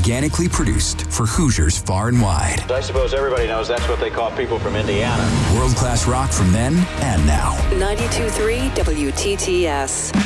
organically produced for Hoosiers far and wide. I suppose everybody knows that's what they call people from Indiana. World-class rock from then and now. 92.3 WTTS.